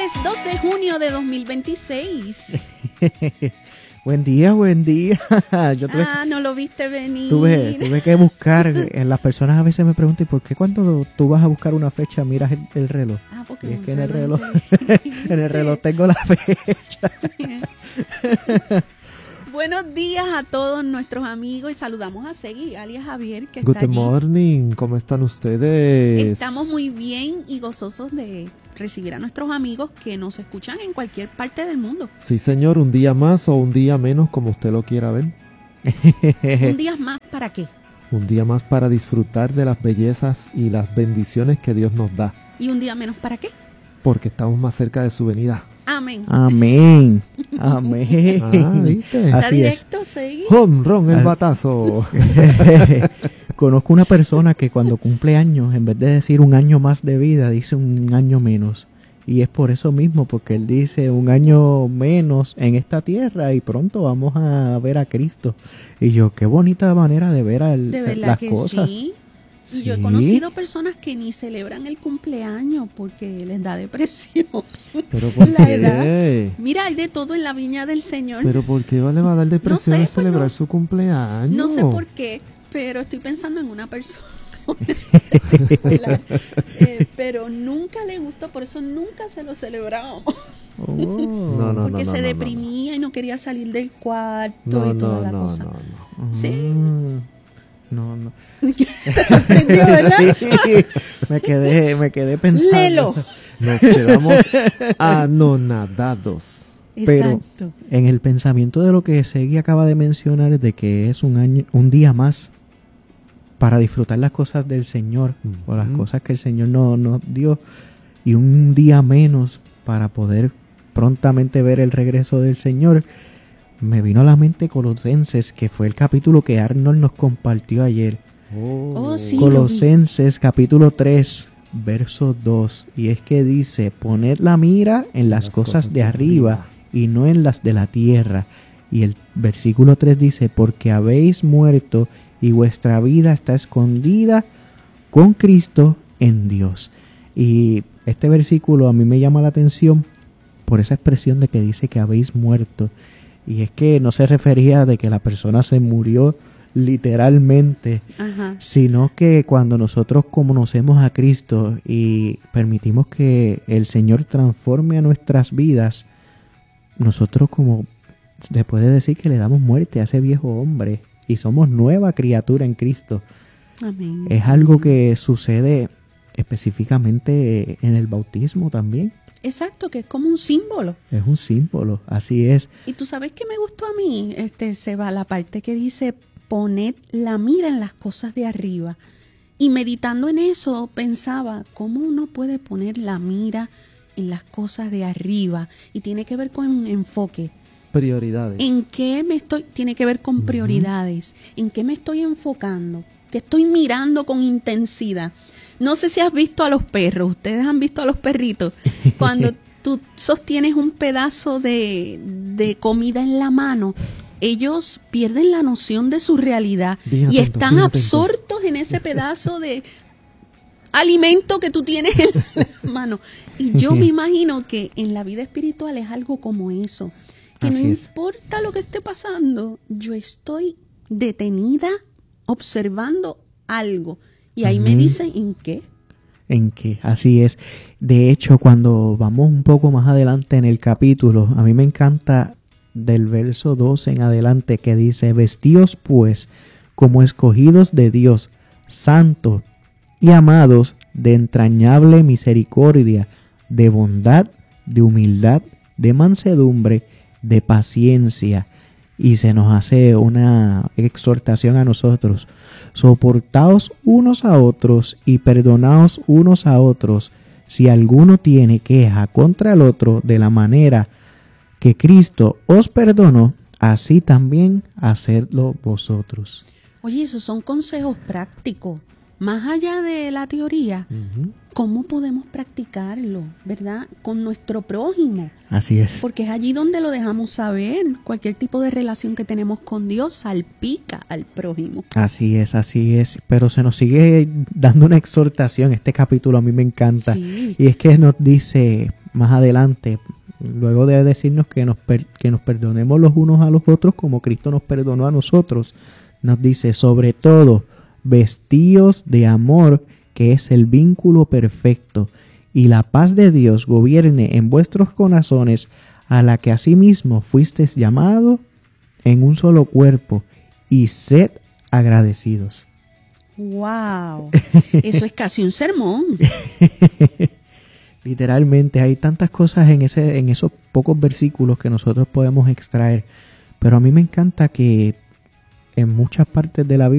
Jueves 2 de junio de 2026. Buen día, buen día. No lo viste venir. Tuve que buscar. Las personas a veces me preguntan, ¿por qué cuando tú vas a buscar una fecha miras el reloj? Porque y es que en el reloj tengo la fecha. Buenos días a todos nuestros amigos y saludamos a Segui, alias Javier, que está Good allí. morning, ¿cómo están ustedes? Estamos muy bien y gozosos de recibir a nuestros amigos que nos escuchan en cualquier parte del mundo. Sí, señor, un día más o un día menos, como usted lo quiera ver. ¿Un día más para qué? Un día más para disfrutar de las bellezas y las bendiciones que Dios nos da. ¿Y un día menos para qué? Porque estamos más cerca de su venida. Amén. Amén. Amén. ¿Viste? Está Así directo, Segui. Home run, el batazo. Conozco una persona que cuando cumple años, en vez de decir un año más de vida, dice un año menos. Y es por eso mismo, porque él dice un año menos en esta tierra y pronto vamos a ver a Cristo. Y yo, qué bonita manera de ver De verdad las que cosas. sí. Y Sí. yo he conocido personas que ni celebran el cumpleaños porque les da depresión. ¿Pero por La qué? edad. Mira, hay de todo en la viña del Señor. ¿Pero por qué le va a dar depresión No sé, a celebrar pues su cumpleaños? No sé por qué, pero estoy pensando en una persona. Pero nunca le gustó, por eso nunca se lo celebramos. Oh. Porque se deprimía y no quería salir del cuarto y toda la cosa. No. Sí. No. Te sorprendió, ¿verdad? Sí, me quedé pensando. Léelo. Nos quedamos anonadados. Pero Exacto. en el pensamiento de lo que Segui acaba de mencionar, de que es un día más para disfrutar las cosas del Señor, o las cosas que el Señor nos dio, y un día menos para poder prontamente ver el regreso del Señor, me vino a la mente Colosenses, que fue el capítulo que Arnold nos compartió ayer. Oh, sí, Colosenses capítulo 3, verso 2, y es que dice: poned la mira en las cosas de arriba y no en las de la tierra. Y el versículo 3 dice: porque habéis muerto y vuestra vida está escondida con Cristo en Dios. Y este versículo a mí me llama la atención por esa expresión de que dice que habéis muerto. Y es que no se refería de que la persona se murió literalmente, Ajá. sino que cuando nosotros conocemos a Cristo y permitimos que el Señor transforme a nuestras vidas, nosotros, como se puede decir, que le damos muerte a ese viejo hombre y somos nueva criatura en Cristo. Amén. Es algo que sucede específicamente en el bautismo también. Exacto, que es como un símbolo. Es un símbolo, así es. Y tú sabes que me gustó a mí, se va la parte que dice: poned la mira en las cosas de arriba. Y meditando en eso pensaba, ¿cómo uno puede poner la mira en las cosas de arriba? Y tiene que ver con enfoque. Prioridades. Tiene que ver con prioridades. ¿En qué me estoy enfocando? ¿Qué estoy mirando con intensidad? No sé si has visto a los perros. Ustedes han visto a los perritos. Cuando tú sostienes un pedazo de comida en la mano, ellos pierden la noción de su realidad y están absortos en ese pedazo de alimento que tú tienes en la mano. Y yo me imagino que en la vida espiritual es algo como eso. Que Así no es. importa lo que esté pasando, yo estoy detenida observando algo. Y ahí me dicen, ¿en qué? En que así es. De hecho, cuando vamos un poco más adelante en el capítulo, a mí me encanta del verso 12 en adelante, que dice: vestíos pues como escogidos de Dios, santos y amados, de entrañable misericordia, de bondad, de humildad, de mansedumbre, de paciencia. Y se nos hace una exhortación a nosotros: soportaos unos a otros y perdonaos unos a otros, si alguno tiene queja contra el otro, de la manera que Cristo os perdonó, así también hacedlo vosotros. Oye, esos son consejos prácticos. Más allá de la teoría, ¿cómo podemos practicarlo, verdad? Con nuestro prójimo. Así es. Porque es allí donde lo dejamos saber. Cualquier tipo de relación que tenemos con Dios salpica al prójimo. Así es, así es. Pero se nos sigue dando una exhortación. Este capítulo a mí me encanta. Sí. Y es que nos dice: más adelante, luego de decirnos que nos perdonemos los unos a los otros como Cristo nos perdonó a nosotros, nos dice, sobre todo, vestíos de amor, que es el vínculo perfecto, y la paz de Dios gobierne en vuestros corazones, a la que asimismo fuisteis llamados en un solo cuerpo, y sed agradecidos. ¡Wow! Eso es casi un sermón. Literalmente, hay tantas cosas en esos pocos versículos que nosotros podemos extraer, pero a mí me encanta que en muchas partes de la Biblia